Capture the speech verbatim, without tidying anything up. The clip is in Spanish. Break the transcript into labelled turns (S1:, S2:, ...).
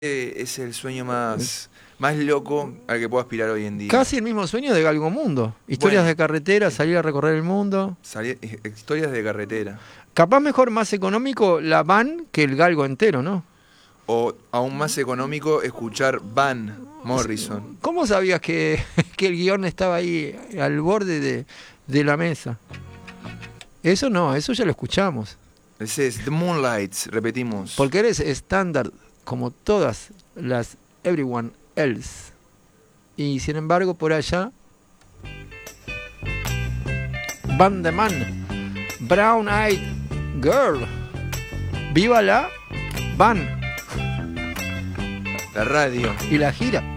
S1: Es el sueño más, más loco al que puedo aspirar hoy en día.
S2: Casi el mismo sueño de Galgo Mundo. Historias
S1: Bueno,
S2: de carretera, salir a recorrer el mundo.
S1: Salir, historias de carretera.
S2: Capaz mejor, más económico la van que el Galgo entero, ¿no?
S1: O aún más económico, escuchar Van Morrison.
S2: ¿Cómo sabías que, que el guión estaba ahí al borde de, de la mesa? Eso no, eso ya lo escuchamos.
S1: Ese es The Moonlights, repetimos.
S2: Porque eres estándar como todas las everyone else. Y sin embargo, por allá, Van de Man, Brown Eyed Girl. ¡Viva la Van!
S1: La radio.
S2: Y la gira.